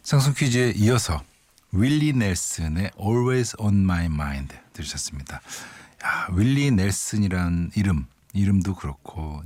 상승 퀴즈에 이어서 윌리 넬슨의 Always on my mind 들으셨습니다. 야, 윌리 넬슨이란 이름도 그렇고